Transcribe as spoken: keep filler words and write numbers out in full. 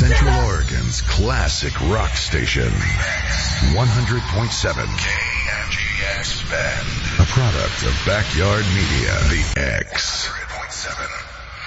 Central Oregon's classic rock station. one hundred point seven K M G X Bend. A product of Backyard Media. The X. one hundred point seven